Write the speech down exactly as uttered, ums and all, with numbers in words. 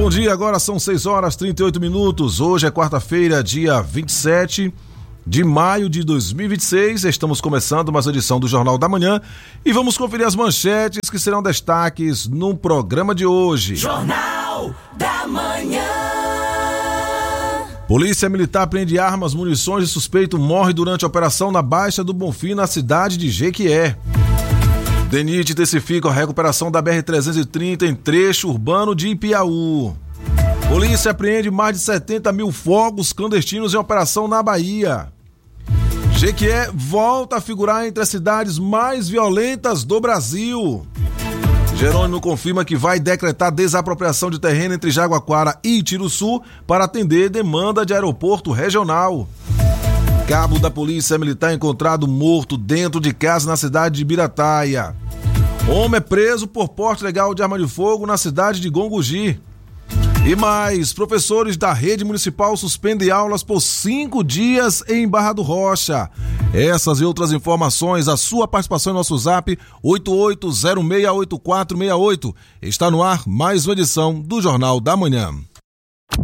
Bom dia, agora são seis horas e trinta e oito minutos. Hoje é quarta-feira, dia vinte e sete de maio de dois mil e vinte e seis. Estamos começando mais uma edição do Jornal da Manhã e vamos conferir as manchetes que serão destaques no programa de hoje. Jornal da Manhã. Polícia Militar prende armas, munições e suspeito morre durante a operação na Baixa do Bonfim, na cidade de Jequié. DENIT intensifica a recuperação da B R trezentos e trinta em trecho urbano de Ipiaú. Polícia apreende mais de setenta mil fogos clandestinos em operação na Bahia. Jequié volta a figurar entre as cidades mais violentas do Brasil. Jerônimo confirma que vai decretar desapropriação de terreno entre Jaguaquara e Itiruçu para atender demanda de aeroporto regional. Cabo da Polícia Militar encontrado morto dentro de casa na cidade de Birataia. Homem é preso por porte ilegal de arma de fogo na cidade de Gongogi. E mais, professores da rede municipal suspendem aulas por cinco dias em Barra do Rocha. Essas e outras informações, a sua participação em nosso zap oito oito zero seis oito quatro seis oito. Está no ar mais uma edição do Jornal da Manhã.